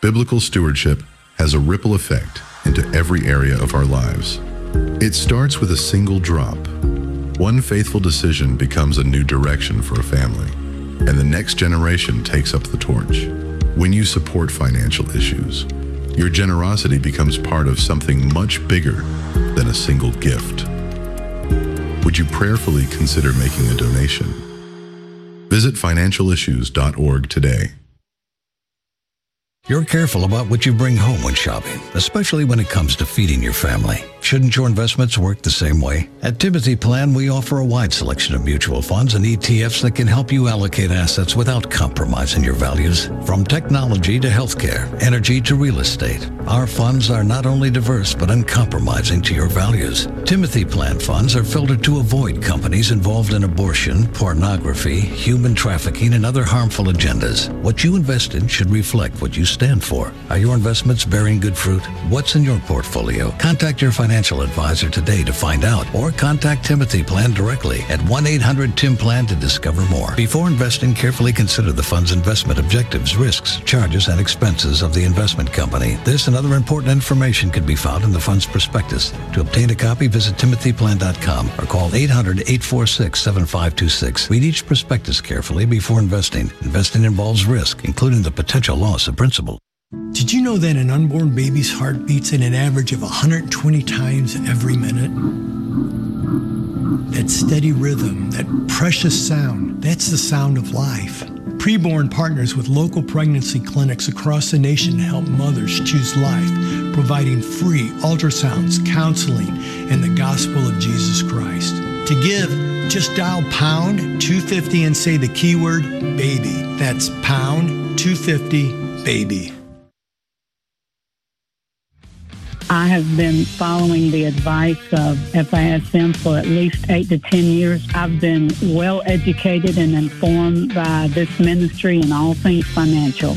Biblical stewardship has a ripple effect into every area of our lives. It starts with a single drop. One faithful decision becomes a new direction for a family, and the next generation takes up the torch. When you support financial issues, your generosity becomes part of something much bigger than a single gift. Would you prayerfully consider making a donation? Visit financialissues.org today. You're careful about what you bring home when shopping, especially when it comes to feeding your family. Shouldn't your investments work the same way? At Timothy Plan, we offer a wide selection of mutual funds and ETFs that can help you allocate assets without compromising your values. From technology to healthcare, energy to real estate, our funds are not only diverse but uncompromising to your values. Timothy Plan funds are filtered to avoid companies involved in abortion, pornography, human trafficking, and other harmful agendas. What you invest in should reflect what you stand for. Are your investments bearing good fruit? What's in your portfolio? Contact your financial advisor today to find out, or contact Timothy Plan directly at 1-800-TIM-PLAN to discover more. Before investing, carefully consider the fund's investment objectives, risks, charges, and expenses of the investment company. This and other important information can be found in the fund's prospectus. To obtain a copy, visit timothyplan.com or call 800-846-7526. Read each prospectus carefully before investing. Investing involves risk, including the potential loss of principal. Did you know that an unborn baby's heart beats at an average of 120 times every minute? That steady rhythm, that precious sound, that's the sound of life. Preborn partners with local pregnancy clinics across the nation to help mothers choose life, providing free ultrasounds, counseling, and the gospel of Jesus Christ. To give, just dial pound 250 and say the keyword baby. That's pound 250 baby. I have been following the advice of FISM for at least 8 to 10 years. I've been well educated and informed by this ministry in all things financial.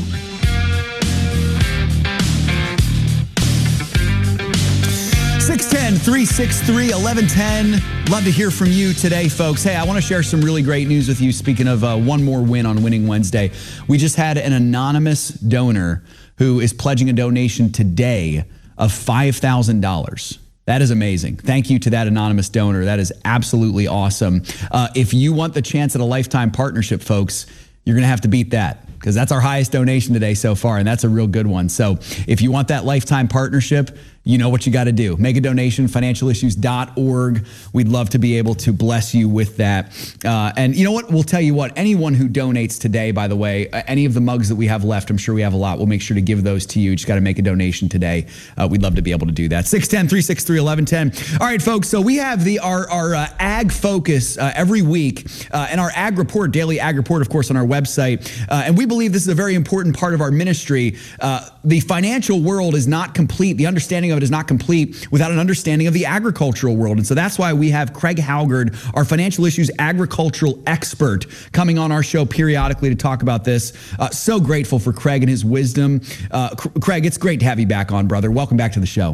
610-363-1110. Love to hear from you today, folks. Hey, I want to share some really great news with you. Speaking of one more win on Winning Wednesday, we just had an anonymous donor who is pledging a donation today of $5,000. That is amazing. Thank you to that anonymous donor. That is absolutely awesome. If you want the chance at a lifetime partnership, folks, you're going to have to beat that, because that's our highest donation today so far, and that's a real good one. So if you want that lifetime partnership, you know what you got to do. Make a donation, financialissues.org. We'd love to be able to bless you with that. And you know what? We'll tell you what, anyone who donates today, by the way, any of the mugs that we have left, I'm sure we have a lot, we'll make sure to give those to you. Just got to make a donation today. We'd love to be able to do that. 610-363-1110. All right, folks, so we have our ag focus every week, and our ag report, daily ag report, of course, on our website. And we believe this is a very important part of our ministry. The financial world is not complete. The understanding of it is not complete without an understanding of the agricultural world. And so that's why we have Craig Halgard, our financial issues agricultural expert, coming on our show periodically to talk about this. So grateful for Craig and his wisdom. Craig, it's great to have you back on, brother. Welcome back to the show.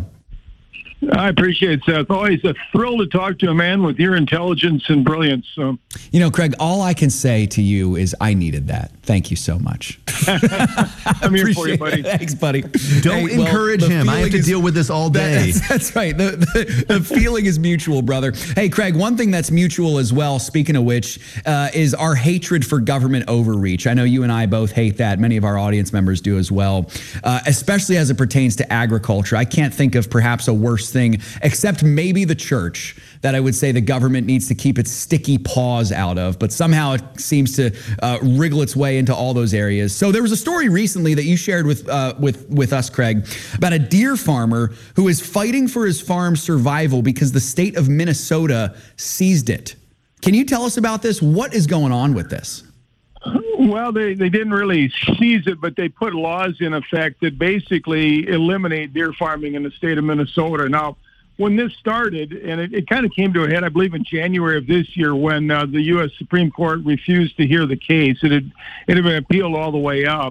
I appreciate it, Seth. Always a thrill to talk to a man with your intelligence and brilliance. So. You know, Craig, all I can say to you is I needed that. Thank you so much. I'm here for you, buddy. Thanks, buddy. Don't encourage him. I have to deal with this all day. That's right. The feeling is mutual, brother. Hey, Craig, one thing that's mutual as well, speaking of which, is our hatred for government overreach. I know you and I both hate that. Many of our audience members do as well, especially as it pertains to agriculture. I can't think of perhaps a worse thing, except maybe the church, that I would say the government needs to keep its sticky paws out of, but somehow it seems to wriggle its way into all those areas. So there was a story recently that you shared with us, Craig, about a deer farmer who is fighting for his farm's survival because the state of Minnesota seized it. Can you tell us about this? What is going on with this? Well, they didn't really seize it, but they put laws in effect that basically eliminate deer farming in the state of Minnesota. Now, when this started, and it kind of came to a head, I believe, in January of this year when the U.S. Supreme Court refused to hear the case. It had been appealed all the way up.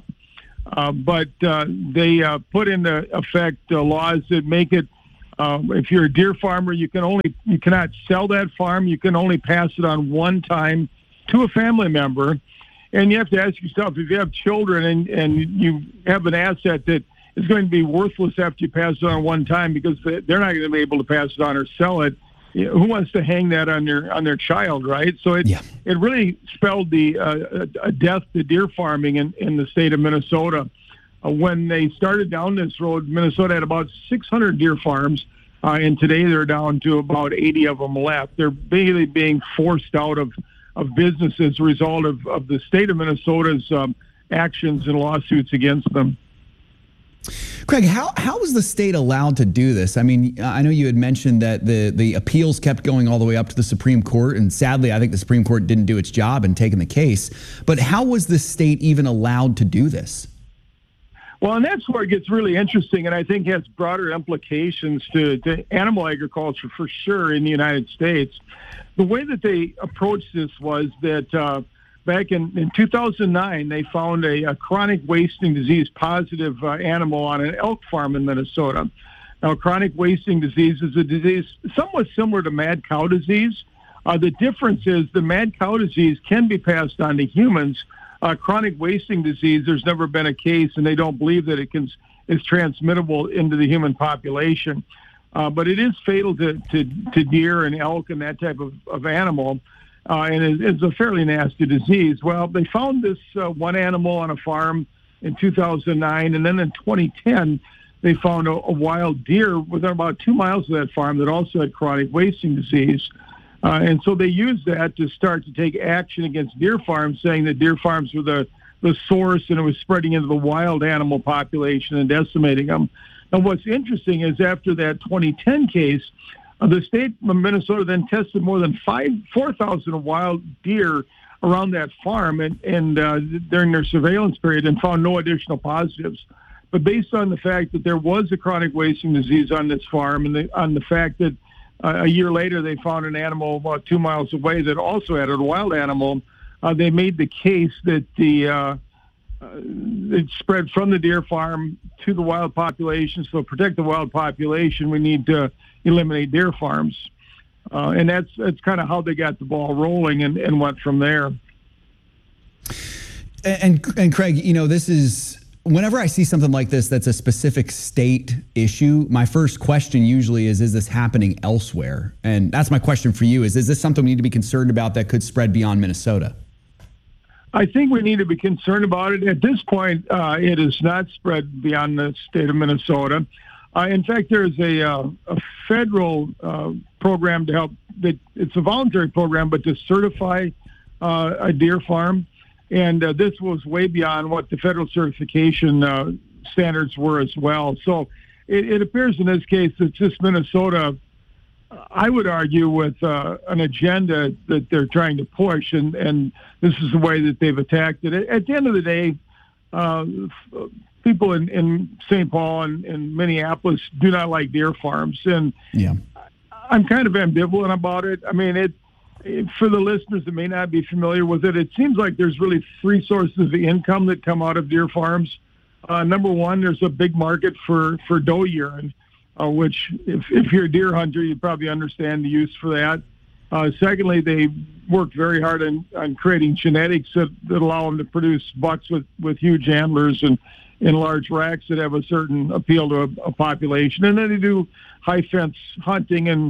But they put into effect laws that make it, if you're a deer farmer, you cannot sell that farm. You can only pass it on one time to a family member. And you have to ask yourself, if you have children and you have an asset that is going to be worthless after you pass it on one time, because they're not going to be able to pass it on or sell it. Who wants to hang that on their child, right? So it really spelled a death to deer farming in the state of Minnesota. When they started down this road, Minnesota had about 600 deer farms, and today they're down to about 80 of them left. They're basically being forced out of business as a result of the state of Minnesota's actions and lawsuits against them. Craig, how was the state allowed to do this? I mean, I know you had mentioned that the appeals kept going all the way up to the Supreme Court, and sadly, I think the Supreme Court didn't do its job in taking the case. But how was the state even allowed to do this? Well, and that's where it gets really interesting, and I think has broader implications to animal agriculture for sure in the United States. The way that they approached this was that back in 2009, they found a chronic wasting disease positive animal on an elk farm in Minnesota. Now, chronic wasting disease is a disease somewhat similar to mad cow disease. The difference is the mad cow disease can be passed on to humans. Chronic wasting disease, there's never been a case, and they don't believe that is transmittable into the human population. But it is fatal to deer and elk and that type of animal. And it's a fairly nasty disease. Well, they found this one animal on a farm in 2009, and then in 2010, they found a wild deer within about 2 miles of that farm that also had chronic wasting disease. And so they used that to start to take action against deer farms, saying that deer farms were the source, and it was spreading into the wild animal population and decimating them. And what's interesting is after that 2010 case, the state of Minnesota then tested more than 4,000 wild deer around that farm and during their surveillance period, and found no additional positives. But based on the fact that there was a chronic wasting disease on this farm, and on the fact that a year later they found an animal about 2 miles away that also had a wild animal, they made the case that it spread from the deer farm to the wild population. So to protect the wild population, we need to eliminate deer farms. And that's kind of how they got the ball rolling and went from there. And Craig, this is, whenever I see something like this that's a specific state issue, my first question usually is this happening elsewhere? And that's my question for you, is this something we need to be concerned about that could spread beyond Minnesota? I think we need to be concerned about it. At this point, it has not spread beyond the state of Minnesota. In fact, there's a federal program to help. It's a voluntary program, but to certify a deer farm. And this was way beyond what the federal certification standards were as well. So it appears in this case that just Minnesota, I would argue, with an agenda that they're trying to push, and this is the way that they've attacked it. At the end of the day, people in St. Paul and Minneapolis do not like deer farms, and I'm kind of ambivalent about it. I mean, for the listeners that may not be familiar with it, it seems like there's really three sources of income that come out of deer farms. Number one, there's a big market for doe urine, which if you're a deer hunter, you probably understand the use for that. Secondly, they worked very hard on creating genetics that allow them to produce bucks with huge antlers and in large racks that have a certain appeal to a population. And then they do high fence hunting, and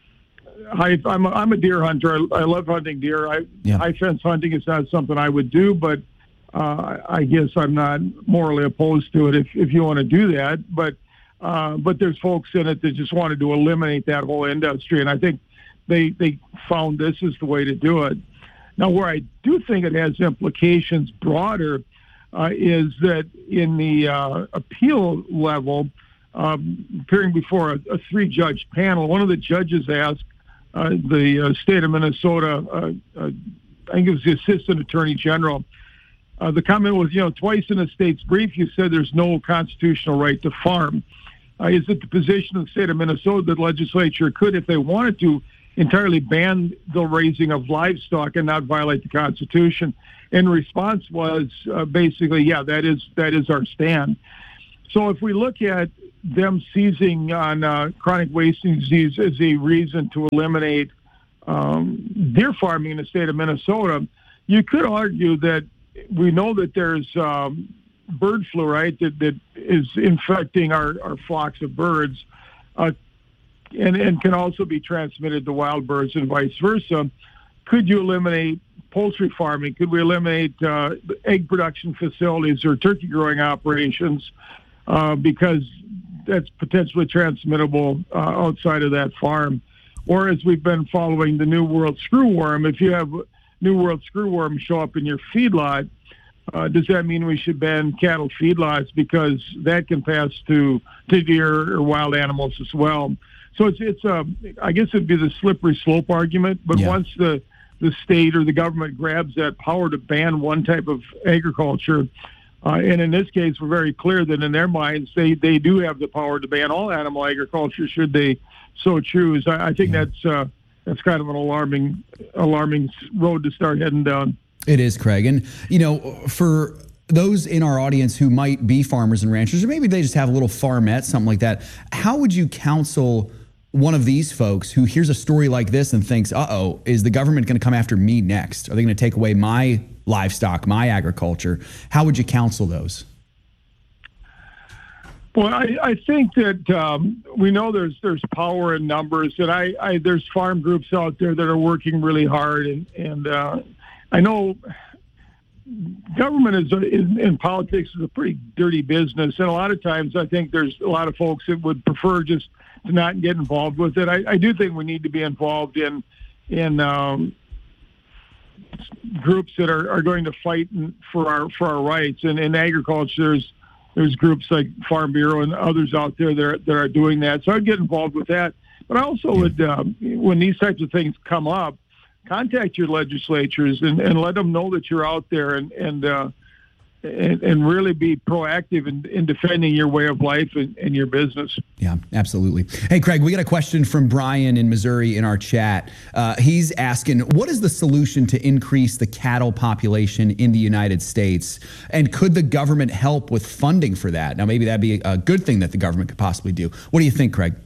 I'm a deer hunter. I love hunting deer. High fence hunting is not something I would do, but I guess I'm not morally opposed to it if you want to do that. But there's folks in it that just wanted to eliminate that whole industry, and I think they found this is the way to do it. Now, where I do think it has implications broader is that in the appeal level, appearing before a 3-judge panel, one of the judges asked the state of Minnesota, I think it was the assistant attorney general, the comment was, twice in the state's brief, you said there's no constitutional right to farm. Is it the position of the state of Minnesota that the legislature could, if they wanted to, entirely ban the raising of livestock and not violate the Constitution? And response was basically, yeah, that is our stand. So if we look at them seizing on chronic wasting disease as a reason to eliminate deer farming in the state of Minnesota, you could argue that we know that there's bird flu, right, that is infecting our flocks of birds, and can also be transmitted to wild birds and vice versa. Could you eliminate poultry farming? Could we eliminate egg production facilities or turkey growing operations because that's potentially transmittable outside of that farm? Or as we've been following the New World screwworm, if you have New World screwworm show up in your feedlot, does that mean we should ban cattle feedlots because that can pass to deer or wild animals as well? So it's I guess it'd be the slippery slope argument, but once the state or the government grabs that power to ban one type of agriculture, and in this case, we're very clear that in their minds, they do have the power to ban all animal agriculture should they so choose. I think that's kind of an alarming road to start heading down. It is, Craig. And, for those in our audience who might be farmers and ranchers, or maybe they just have a little farmette, something like that, how would you counsel one of these folks who hears a story like this and thinks, is the government going to come after me next? Are they going to take away my livestock, my agriculture? How would you counsel those? Well, I think that we know there's power in numbers, and there's farm groups out there that are working really hard, and I know government in politics is a pretty dirty business, and a lot of times I think there's a lot of folks that would prefer just to not get involved with it. I do think we need to be involved in groups that are going to fight for our rights, and in agriculture there's groups like Farm Bureau and others out there that are doing that. So I'd get involved with that. But I also would, when these types of things come up, contact your legislatures and let them know that you're out there and really be proactive in defending your way of life and your business. Yeah, absolutely. Hey, Craig, we got a question from Brian in Missouri in our chat. He's asking, what is the solution to increase the cattle population in the United States? And could the government help with funding for that? Now, maybe that'd be a good thing that the government could possibly do. What do you think, Craig?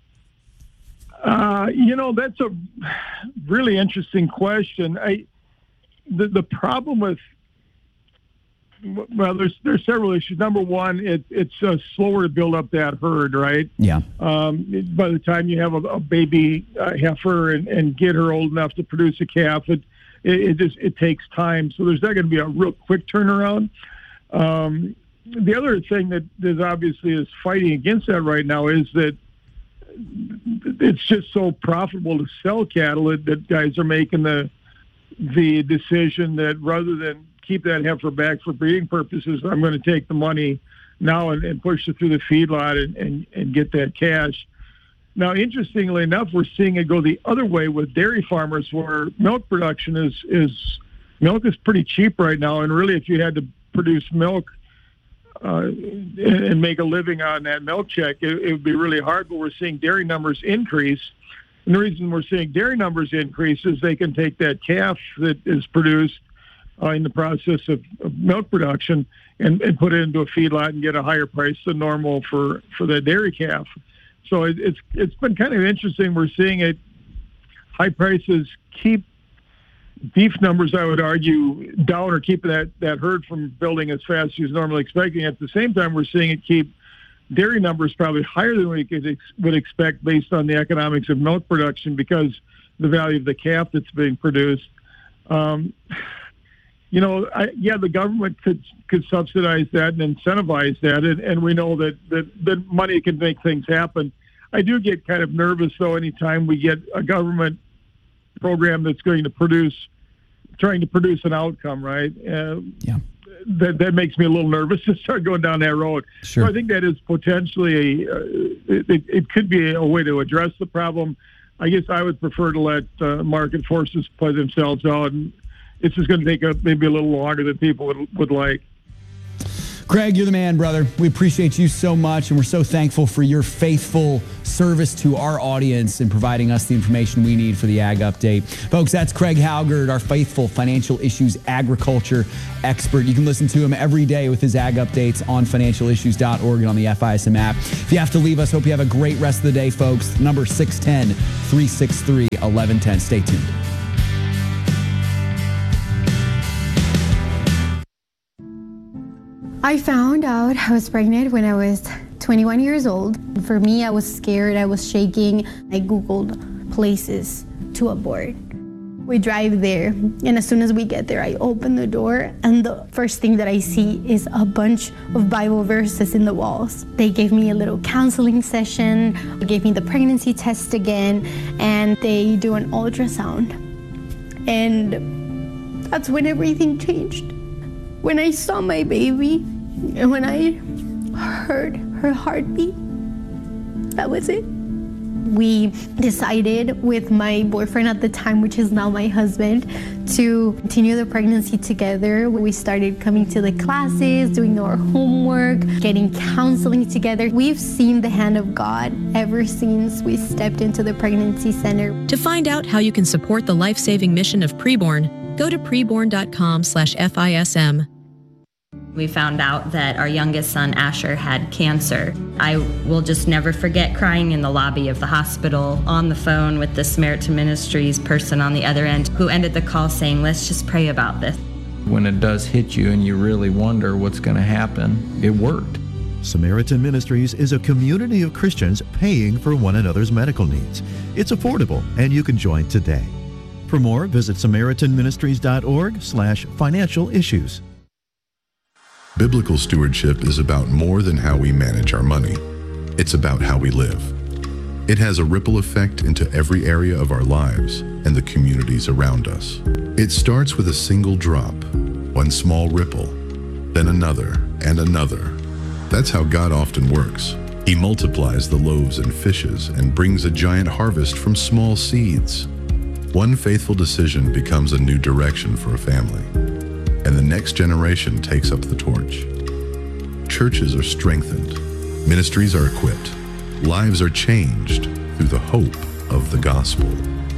That's a really interesting question. The problem with, well, there's several issues. Number one, it's slower to build up that herd, right? Yeah. By the time you have a baby heifer and get her old enough to produce a calf, it takes time. So there's not going to be a real quick turnaround. The other thing that obviously is fighting against that right now is that it's just so profitable to sell cattle that guys are making the decision that rather than keep that heifer back for breeding purposes, I'm going to take the money now and push it through the feedlot and get that cash. Now, interestingly enough, we're seeing it go the other way with dairy farmers, where milk production is pretty cheap right now, and really, if you had to produce milk and make a living on that milk check, it would be really hard. But we're seeing dairy numbers increase. And the reason we're seeing dairy numbers increase is they can take that calf that is produced in the process of milk production and put it into a feedlot and get a higher price than normal for that dairy calf. So it's been kind of interesting. We're seeing it. High prices keep beef numbers, I would argue, down or keep that herd from building as fast as normally expecting. At the same time, we're seeing it keep dairy numbers probably higher than we would expect based on the economics of milk production because the value of the calf that's being produced. The government could subsidize that and incentivize that, and we know that money can make things happen. I do get kind of nervous, though, anytime we get a government program that's trying to produce an outcome, right? That makes me a little nervous to start going down that road. Sure. So I think that is potentially it could be a way to address the problem. I guess I would prefer to let market forces play themselves out, and this is going to take maybe a little longer than people would like. Craig, you're the man, brother. We appreciate you so much, and we're so thankful for your faithful service to our audience and providing us the information we need for the Ag Update. Folks, that's Craig Halgard, our faithful financial issues agriculture expert. You can listen to him every day with his Ag Updates on financialissues.org and on the FISM app. If you have to leave us, hope you have a great rest of the day, folks. Number 610-363-1110. Stay tuned. I found out I was pregnant when I was 21 years old. For me, I was scared, I was shaking. I Googled places to abort. We drive there, and as soon as we get there, I open the door, and the first thing that I see is a bunch of Bible verses in the walls. They gave me a little counseling session, they gave me the pregnancy test again, and they do an ultrasound. And that's when everything changed. When I saw my baby, and when I heard her heartbeat, that was it. We decided with my boyfriend at the time, which is now my husband, to continue the pregnancy together. We started coming to the classes, doing our homework, getting counseling together. We've seen the hand of God ever since we stepped into the pregnancy center. To find out how you can support the life-saving mission of Preborn, go to preborn.com/FISM. We found out that our youngest son, Asher, had cancer. I will just never forget crying in the lobby of the hospital on the phone with the Samaritan Ministries person on the other end who ended the call saying, let's just pray about this. When it does hit you and you really wonder what's going to happen, it worked. Samaritan Ministries is a community of Christians paying for one another's medical needs. It's affordable, and you can join today. For more, visit SamaritanMinistries.org/financial issues. Biblical stewardship is about more than how we manage our money. It's about how we live. It has a ripple effect into every area of our lives and the communities around us. It starts with a single drop, one small ripple, then another and another. That's how God often works. He multiplies the loaves and fishes and brings a giant harvest from small seeds. One faithful decision becomes a new direction for a family, and the next generation takes up the torch. Churches are strengthened, ministries are equipped, lives are changed through the hope of the gospel.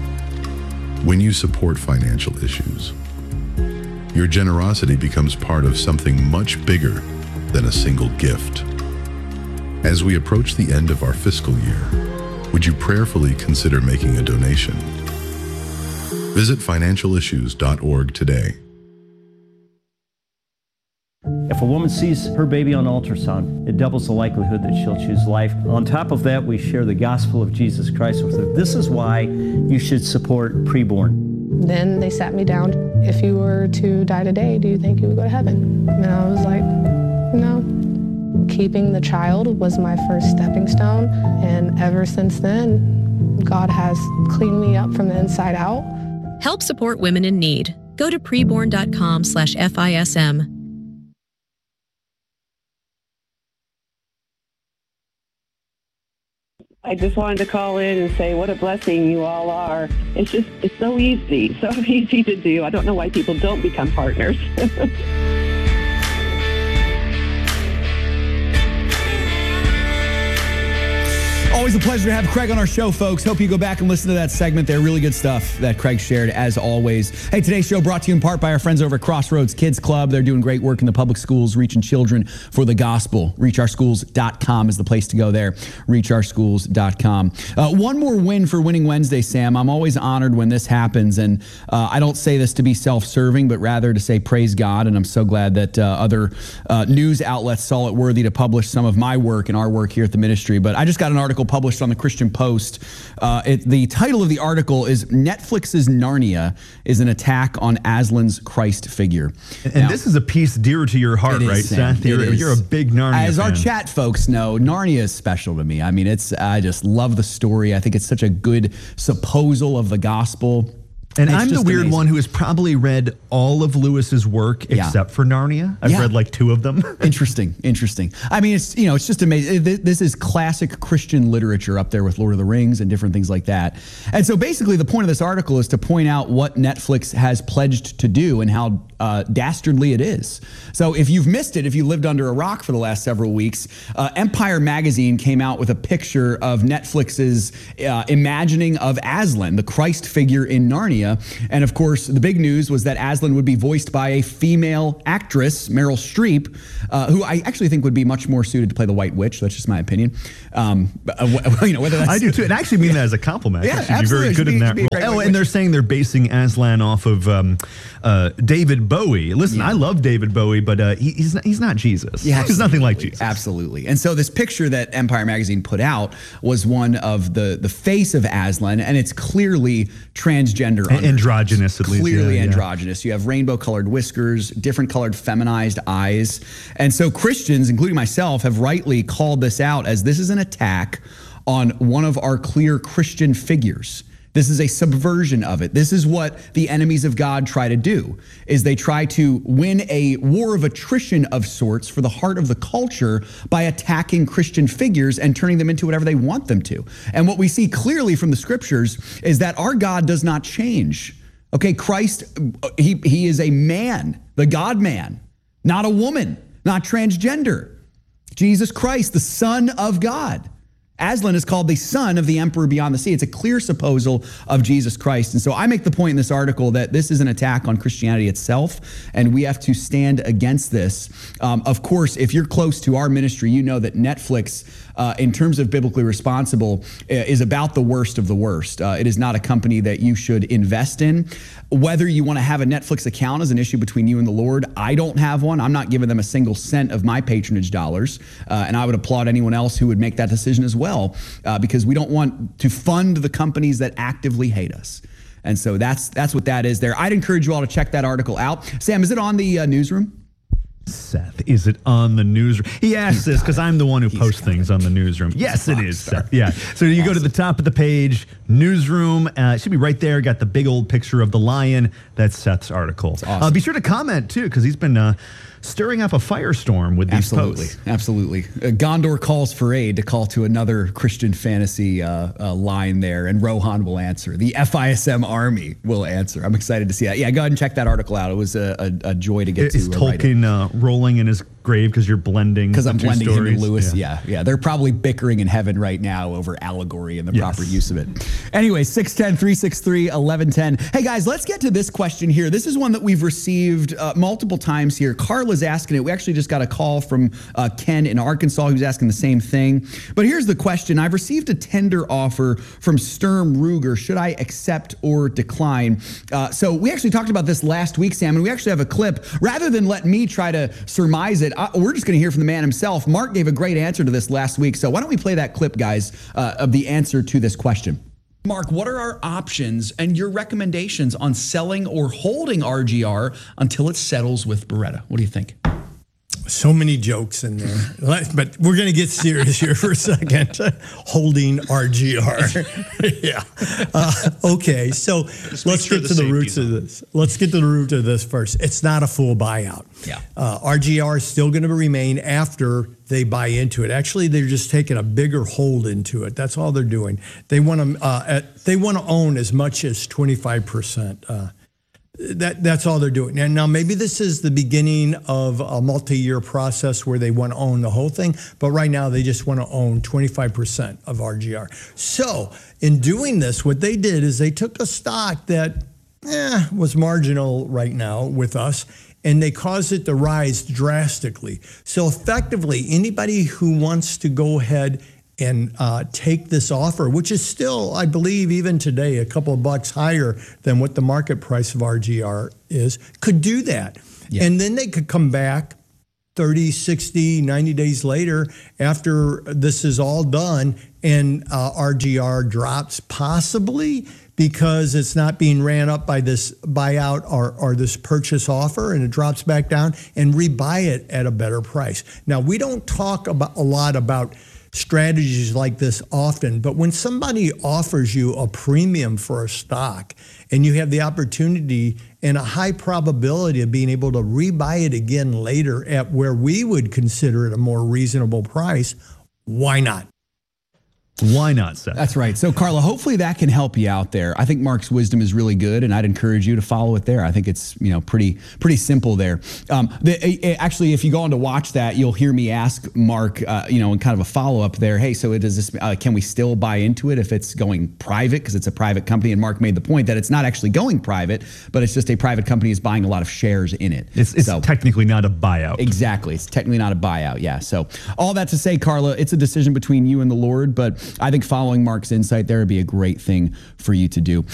When you support financial issues, your generosity becomes part of something much bigger than a single gift. As we approach the end of our fiscal year, would you prayerfully consider making a donation? Visit financialissues.org today. If a woman sees her baby on ultrasound, it doubles the likelihood that she'll choose life. On top of that, we share the gospel of Jesus Christ with her. This is why you should support Preborn. Then they sat me down. If you were to die today, do you think you would go to heaven? And I was like, no. Keeping the child was my first stepping stone. And ever since then, God has cleaned me up from the inside out. Help support women in need. Go to preborn.com/FISM. I just wanted to call in and say what a blessing you all are. It's so easy to do. I don't know why people don't become partners. Always a pleasure to have Craig on our show, folks. Hope you go back and listen to that segment there. Really good stuff that Craig shared, as always. Hey, today's show brought to you in part by our friends over at Crossroads Kids Club. They're doing great work in the public schools, reaching children for the gospel. ReachOurSchools.com is the place to go there. ReachOurSchools.com. One more win for Winning Wednesday, Sam. I'm always honored when this happens, and I don't say this to be self-serving, but rather to say praise God, and I'm so glad that other news outlets saw it worthy to publish some of my work and our work here at the ministry. But I just got an article published on the Christian Post. The title of the article is Netflix's Narnia is an attack on Aslan's Christ figure. And now, this is a piece dear to your heart, right, Seth? You're a big Narnia As fan. our chat folks know, Narnia is special to me. I mean, I just love the story. I think it's such a good supposal of the gospel. And I'm the weird one who has probably read all of Lewis's work except for Narnia. I've read like 2 of them. Interesting. I mean, it's just amazing. This is classic Christian literature up there with Lord of the Rings and different things like that. And so basically the point of this article is to point out what Netflix has pledged to do and how dastardly it is. So if you've missed it, if you lived under a rock for the last several weeks, Empire Magazine came out with a picture of Netflix's imagining of Aslan, the Christ figure in Narnia, Narnia. And of course, the big news was that Aslan would be voiced by a female actress, Meryl Streep, who I actually think would be much more suited to play the White Witch. That's just my opinion. Whether that's, I do too. And I actually mean that as a compliment. Yeah, she'd be very good in that role. And they're saying they're basing Aslan off of David Bowie. Listen, I love David Bowie, but he's not Jesus. Yeah, he's nothing like Jesus. Absolutely. And so this picture that Empire Magazine put out was one of the face of Aslan, and it's clearly transgender. Androgynous, at least. Clearly androgynous. You have rainbow-colored whiskers, different colored feminized eyes. And so Christians, including myself, have rightly called this out as this is an attack on one of our clear Christian figures. This is a subversion of it. This is what the enemies of God try to do, is they try to win a war of attrition of sorts for the heart of the culture by attacking Christian figures and turning them into whatever they want them to. And what we see clearly from the scriptures is that our God does not change. Okay, Christ, he is a man, the God-man, not a woman, not transgender. Jesus Christ, the Son of God. Aslan is called the son of the emperor beyond the sea. It's a clear supposal of Jesus Christ. And so I make the point in this article that this is an attack on Christianity itself, and we have to stand against this. Of course, if you're close to our ministry, you know that Netflix, in terms of biblically responsible, is about the worst of the worst. It is not a company that you should invest in. Whether you want to have a Netflix account is an issue between you and the Lord. I don't have one. I'm not giving them a single cent of my patronage dollars. And I would applaud anyone else who would make that decision as well, because we don't want to fund the companies that actively hate us. And so that's what that is there. I'd encourage you all to check that article out. Sam, is it on the newsroom? Seth, is it on the newsroom? He asked this because I'm the one who posts things on the newsroom. Yes, it is, Seth. Yeah. So you go to the top of the page, newsroom. It should be right there. Got the big old picture of the lion. That's Seth's article. Awesome. Be sure to comment, too, because he's been stirring up a firestorm with these posts. Absolutely. Gondor calls for aid to call to another Christian fantasy line there, and Rohan will answer. The FISM army will answer. I'm excited to see that. Yeah, go ahead and check that article out. It was a joy to get to. Is Tolkien rolling in his grave because you're blending? Because I'm blending him and Lewis. Yeah. They're probably bickering in heaven right now over allegory and the proper use of it. Anyway, 610-363-1110. Hey, guys, let's get to this question here. This is one that we've received multiple times here. Carla's asking it. We actually just got a call from Ken in Arkansas who's asking the same thing. But here's the question. I've received a tender offer from Sturm Ruger. Should I accept or decline? So we actually talked about this last week, Sam, and we actually have a clip. Rather than let me try to surmise it, we're just going to hear from the man himself. Mark gave a great answer to this last week. So why don't we play that clip, guys, of the answer to this question. Mark, what are our options and your recommendations on selling or holding RGR until it settles with Beretta? What do you think? So many jokes in there, but we're going to get serious here for a second. Holding RGR. Yeah. Okay. So let's get to the roots of this. Let's get to the root of this first. It's not a full buyout. Yeah. RGR is still going to remain after they buy into it. Actually, they're just taking a bigger hold into it. That's all they're doing. They want to own as much as 25%. That's all they're doing. And now maybe this is the beginning of a multi-year process where they want to own the whole thing, but right now they just want to own 25% of RGR. So in doing this, what they did is they took a stock that was marginal right now with us, and they caused it to rise drastically. So effectively, anybody who wants to go ahead and take this offer, which is still, I believe, even today, a couple of bucks higher than what the market price of RGR is, could do that. Yeah. And then they could come back 30, 60, 90 days later after this is all done, and RGR drops possibly because it's not being ran up by this buyout or this purchase offer, and it drops back down, and rebuy it at a better price. Now, we don't talk a lot about strategies like this often, but when somebody offers you a premium for a stock and you have the opportunity and a high probability of being able to rebuy it again later at where we would consider it a more reasonable price, why not? Why not, Seth? That's right. So, Carla, hopefully that can help you out there. I think Mark's wisdom is really good, and I'd encourage you to follow it there. I think it's pretty simple there. Actually, if you go on to watch that, you'll hear me ask Mark, in kind of a follow up there. Hey, so does this? Can we still buy into it if it's going private because it's a private company? And Mark made the point that it's not actually going private, but it's just a private company is buying a lot of shares in it. It's technically not a buyout. Exactly. It's technically not a buyout. Yeah. So all that to say, Carla, it's a decision between you and the Lord, but I think following Mark's insight there would be a great thing for you to do.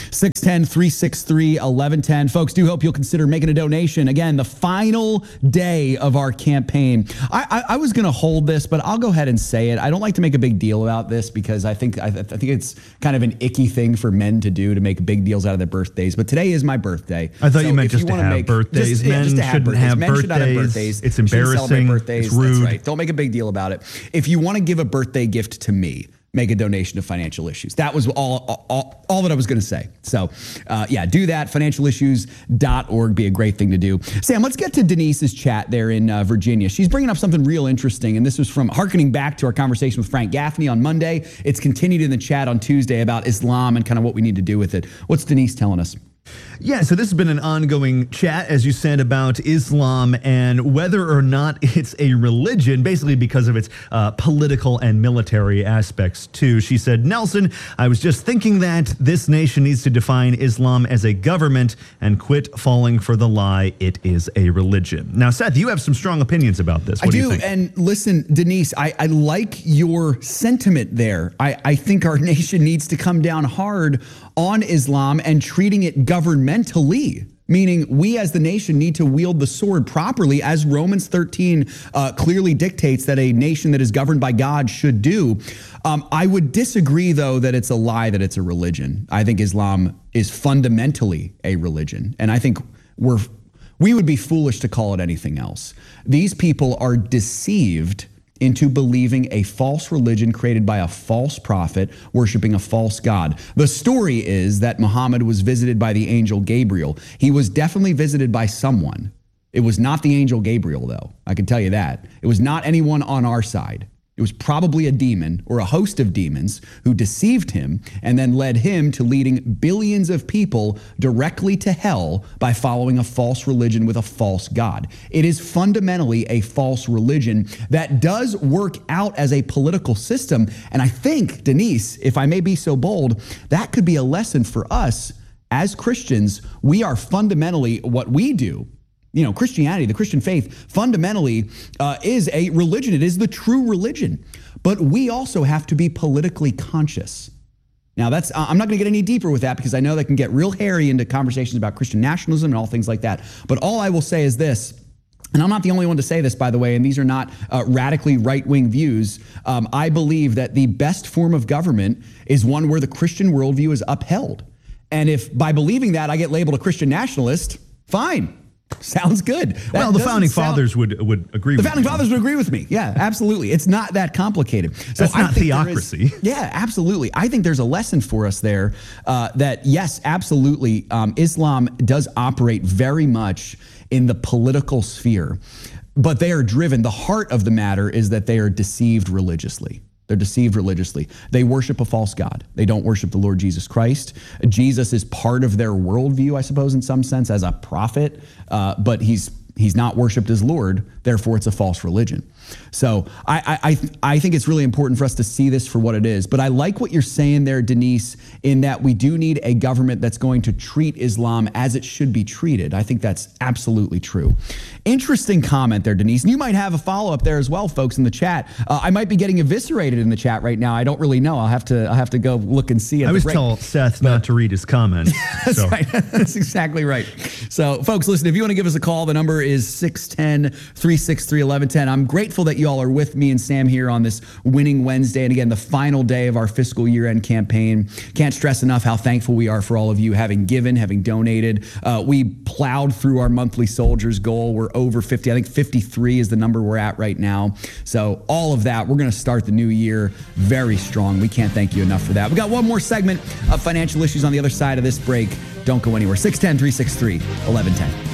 610-363-1110. Folks, do hope you'll consider making a donation. Again, the final day of our campaign. I was going to hold this, but I'll go ahead and say it. I don't like to make a big deal about this because I think it's kind of an icky thing for men to do, to make big deals out of their birthdays. But today is my birthday. I thought you meant just to have birthdays. Men shouldn't have birthdays. Men should not have birthdays. It's embarrassing. Birthdays. It's rude. That's right. Don't make a big deal about it. If you want to give a birthday gift to me, make a donation to Financial Issues. That was all that I was going to say. So, do that. Financialissues.org be a great thing to do. Sam, let's get to Denise's chat there in Virginia. She's bringing up something real interesting, and this was from hearkening back to our conversation with Frank Gaffney on Monday. It's continued in the chat on Tuesday about Islam and kind of what we need to do with it. What's Denise telling us? Yeah, so this has been an ongoing chat, as you said, about Islam and whether or not it's a religion, basically because of its political and military aspects, too. She said, Nelson, I was just thinking that this nation needs to define Islam as a government and quit falling for the lie it is a religion. Now, Seth, you have some strong opinions about this. What do you think? And listen, Denise, I like your sentiment there. I think our nation needs to come down hard on Islam and treating it governmentally, meaning we as the nation need to wield the sword properly, as Romans 13 clearly dictates that a nation that is governed by God should do. I would disagree, though, that it's a lie that it's a religion. I think Islam is fundamentally a religion, and I think we would be foolish to call it anything else. These people are deceived into believing a false religion created by a false prophet, worshiping a false god. The story is that Muhammad was visited by the angel Gabriel. He was definitely visited by someone. It was not the angel Gabriel, though. I can tell you that. It was not anyone on our side. It was probably a demon or a host of demons who deceived him and then led him to leading billions of people directly to hell by following a false religion with a false god. It is fundamentally a false religion that does work out as a political system. And I think, Denise, if I may be so bold, that could be a lesson for us as Christians. We are fundamentally what we do. Christianity, the Christian faith, fundamentally is a religion. It is the true religion. But we also have to be politically conscious. Now, I'm not going to get any deeper with that because I know that can get real hairy into conversations about Christian nationalism and all things like that. But all I will say is this, and I'm not the only one to say this, by the way, and these are not radically right-wing views. I believe that the best form of government is one where the Christian worldview is upheld. And if by believing that I get labeled a Christian nationalist, fine. Sounds good. Well, the founding fathers would agree with me. The founding fathers would agree with me. Yeah, absolutely. It's not that complicated. So that's not theocracy. Yeah, absolutely. I think there's a lesson for us there that, yes, absolutely, Islam does operate very much in the political sphere, but they are driven. The heart of the matter is that they are deceived religiously. They're deceived religiously. They worship a false god. They don't worship the Lord Jesus Christ. Jesus is part of their worldview, I suppose, in some sense, as a prophet, but he's not worshiped as Lord. Therefore, it's a false religion. So I think it's really important for us to see this for what it is. But I like what you're saying there, Denise, in that we do need a government that's going to treat Islam as it should be treated. I think that's absolutely true. Interesting comment there, Denise. And you might have a follow-up there as well, folks, in the chat. I might be getting eviscerated in the chat right now. I don't really know. I'll have to go look and see it. I always tell Seth not to read his comments. That's right. That's exactly right. So, folks, listen, if you want to give us a call, the number is 610-363-1110. I'm grateful that you all are with me and Sam here on this Winning Wednesday. And again, the final day of our fiscal year-end campaign. Can't stress enough how thankful we are for all of you having given, having donated. We plowed through our monthly soldiers goal. We're over 50. I think 53 is the number we're at right now. So all of that, we're going to start the new year very strong. We can't thank you enough for that. We got one more segment of Financial Issues on the other side of this break. Don't go anywhere. 610-363-1110.